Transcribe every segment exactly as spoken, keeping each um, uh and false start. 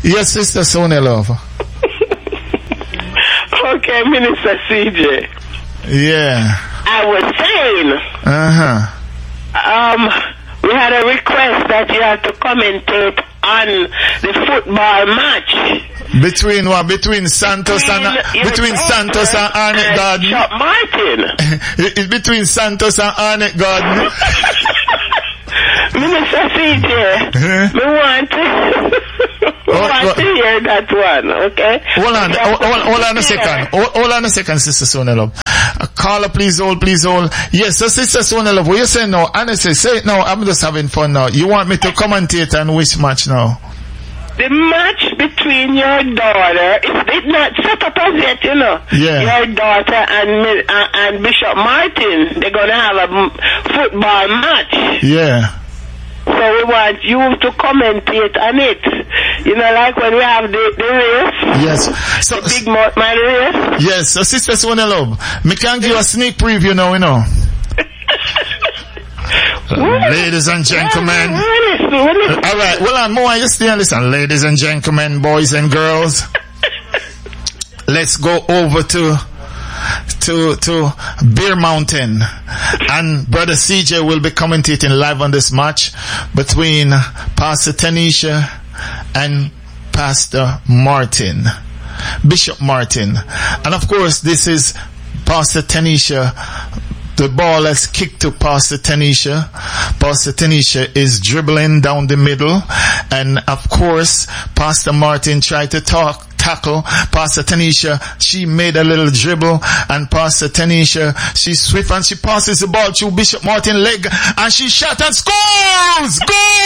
Yes, Sister Sonia Love. Okay, Minister C J. Yeah. I was saying. Uh-huh. Um, we had a request that you have to commentate on the football match. Between what? Between Santos between, and between Santos and Arnett Garden. Bishop Martin. It's between Santos and Arnett Garden. Minister C J, we want to, we oh, want oh, to hear that one, okay? Hold on, hold, hold, hold on a second. Hold, hold on a second, Sister Sonia Love. Uh, caller, please hold, please hold. Yes, so Sister Sonia Love, what you saying now? Honestly, say it now. I'm just having fun now. You want me to commentate on which match now? The match between your daughter, it's, it's not set up as yet, you know. Yeah. Your daughter and uh, and Bishop Martin, they're going to have a football match. Yeah. So we want you to commentate on it. You know, like when we have the, the race. Yes. So, the big man race. Yes. So, Sister Sonia Love, me can give you a sneak preview now, you know. Uh, ladies and gentlemen. Uh, all right. Well, I'm more. You still listen. Ladies and gentlemen, boys and girls. Let's go over to to to Bear Mountain, and Brother C J will be commentating live on this match between Pastor Tanisha and Pastor Martin, Bishop Martin. And of course, this is Pastor Tanisha. The ball has kicked to Pastor Tanisha. Pastor Tanisha is dribbling down the middle, and of course, Pastor Martin tried to talk tackle Pastor Tanisha. She made a little dribble, and Pastor Tanisha, she's swift and she passes the ball through Bishop Martin's leg, and she shot and scores!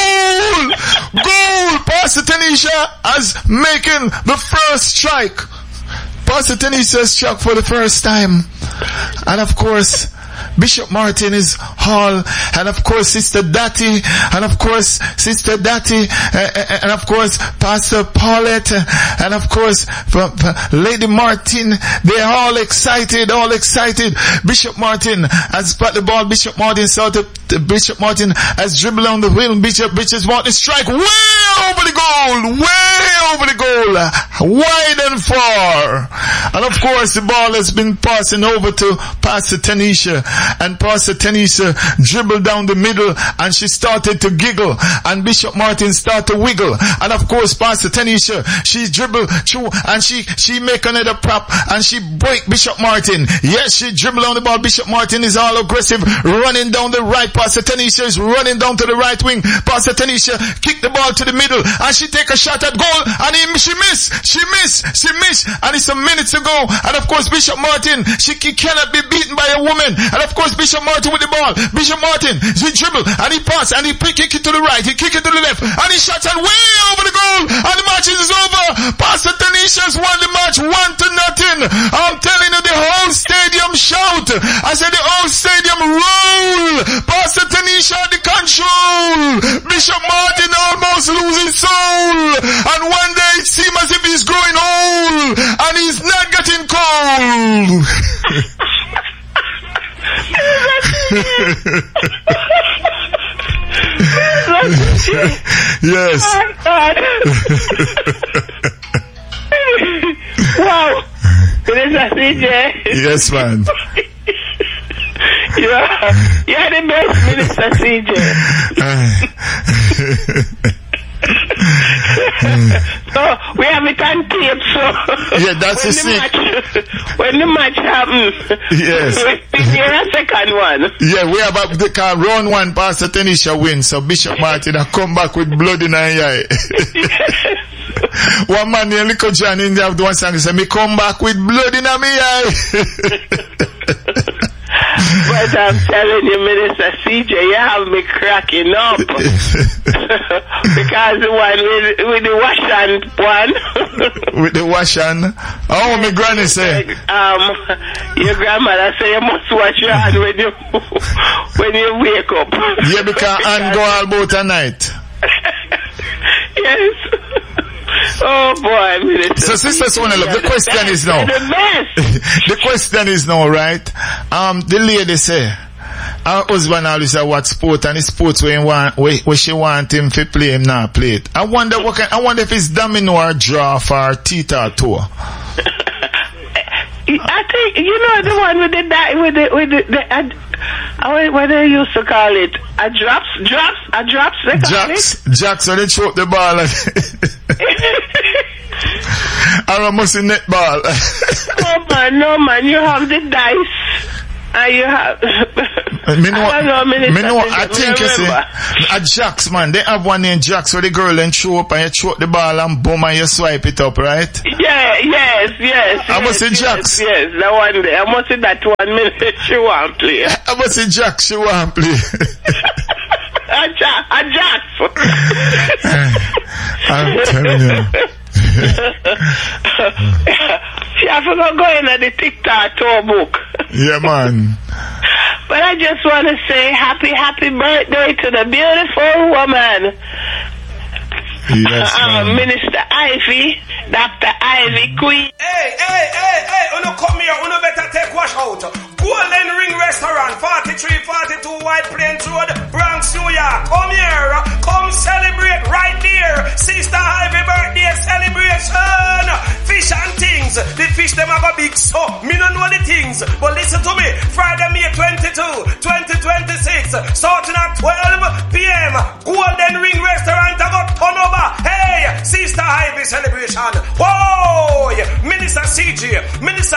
Goal! Goal! Pastor Tanisha is making the first strike. Pastor Tanisha struck for the first time. And of course, Bishop Martin is Hall, and of course Sister Dati, and of course Sister Dati, uh, and of course Pastor Paulette, and of course for, for Lady Martin. They're all excited, all excited. Bishop Martin has got the ball. Bishop Martin started. Bishop Martin has dribbled on the wheel. Bishop Bishop Martin strike way over the goal, way over the goal, wide and far. And of course the ball has been passing over to Pastor Tanisha. And Pastor Tanisha dribbled down the middle, and she started to giggle, and Bishop Martin started to wiggle. And of course Pastor Tanisha, she dribbled through, and she, she make another prop, and she break Bishop Martin. Yes, she dribbled on the ball. Bishop Martin is all aggressive, running down the right. Pastor Tanisha is running down to the right wing. Pastor Tanisha kick the ball to the middle, and she take a shot at goal, and he, she miss, she miss, she miss, and it's a minute to go. And of course Bishop Martin, she cannot be beaten by a woman. And of course Bishop Martin with the ball. Bishop Martin, he dribble, and he pass, and he kick it to the right, he kick it to the left, and he shots and way over the goal, and the match is over. Pastor Tanisha's won the match one to nothing. I'm telling you, the whole stadium shout. I said the whole stadium roll. Pastor Tanisha the control. Bishop Martin almost losing soul, and one day it seems as if he's growing old, and he's not getting cold. Yes. Wow. Minister C J. Yes, man. Yeah, you're the best, Minister C J. So we have it on tape. So yeah, that's when the thing. When the match happens, yes, we hear a second one. Yeah, we have a, the car round one. Pastor Tanisha wins, so Bishop Martin I come back with blood in her eye. Yes. One man named Little John in there have one song. He said, "Me come back with blood in my eye." But I'm telling you, Minister C J, you have me cracking up. Because the one with, with the Washan one. With the Washan? Oh, my granny say. Um, your grandmother say you must wash your hand when you, when you wake up. Yeah, because hand go all about a night. Yes. Oh boy, Minister. So Sister Sonia, the question is now. The best. The question is now, right? Um, the lady say, Our husband always say what sport and the sports where, want, where, where she want him to play, him not play it. I wonder what kind, I wonder if it's domino or draft or tita tour. I think, you know, the one with the, with the, with the, the uh, uh, what they used to call it, a drops, drops, a drops, they call Jacks, it. Jacks, so they choke the ball. I must see net ball. Oh man, no man, you have the dice. And you have, me know, I don't know, me know, I think you see, remember. a Jacks man, they have one named Jacks where the girl then show up and you choke the ball and boom and you swipe it up, right? Yeah, yes, yes. I must yes, say Jacks. Yes, yes, that one day. I must say that one minute she want play. I must say Jacks, she want play. a Jack, a Jacks. I'm telling you. I forgot going at the TikTok tour book. Yeah, man. But I just want to say happy, happy birthday to the beautiful woman. Yes, uh, Minister Ivy, Doctor Ivy Queen. Hey, hey, hey, hey, uno come here, uno better take wash out. Golden Ring Restaurant, forty-three forty-two White Plains Road, Bronx, New York. Come here, come celebrate right there. Sister Ivy birthday celebration. Fish and things. The fish them are go big, so me don't know the things. But listen to me, Friday, May twenty-second, twenty twenty-six, starting at twelve p.m. Golden Ring Restaurant, I got turn over. Hey, Sister Ivy celebration. Whoa, Minister C J, Minister